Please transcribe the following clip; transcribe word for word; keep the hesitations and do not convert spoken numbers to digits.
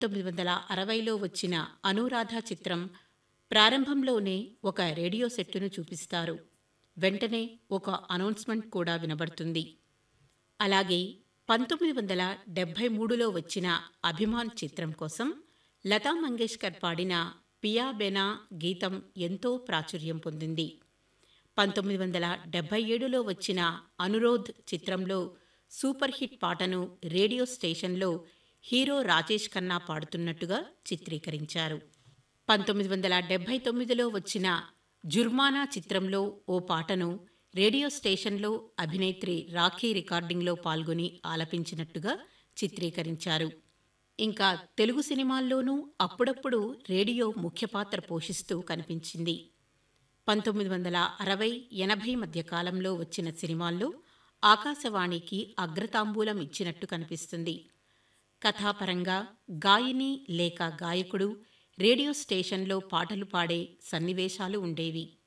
తొమ్మిది వందల అరవైలో వచ్చిన అనురాధ చిత్రం ప్రారంభంలోనే ఒక రేడియో సెట్టును చూపిస్తారు. వెంటనే ఒక అనౌన్స్మెంట్ కూడా వినబడుతుంది. అలాగే పంతొమ్మిది వందల డెబ్భై మూడులో వచ్చిన అభిమాన్ చిత్రం కోసం లతా మంగేష్కర్ పాడిన పియా బెనా గీతం ఎంతో ప్రాచుర్యం పొందింది. పంతొమ్మిది వందల డెబ్భై ఏడులో వచ్చిన అనురోధ్ చిత్రంలో సూపర్ హిట్ పాటను రేడియో స్టేషన్లో హీరో రాజేష్ ఖన్నా పాడుతున్నట్టుగా చిత్రీకరించారు. పంతొమ్మిది వందల డెబ్భై తొమ్మిదిలో వచ్చిన జుర్మానా చిత్రంలో ఓ పాటను రేడియో స్టేషన్లో అభినేత్రి రాఖీ రికార్డింగ్లో పాల్గొని ఆలపించినట్టుగా చిత్రీకరించారు. ఇంకా తెలుగు సినిమాల్లోనూ అప్పుడప్పుడు రేడియో ముఖ్య పాత్ర పోషిస్తూ కనిపించింది. పంతొమ్మిది వందల అరవై ఎనభై మధ్య కాలంలో వచ్చిన సినిమాల్లో ఆకాశవాణికి అగ్రతాంబూలం ఇచ్చినట్టు కనిపిస్తుంది. కథాపరంగా గాయని లేక గాయకుడు రేడియో స్టేషన్లో పాటలు పాడే సన్నివేశాలు ఉండేవి.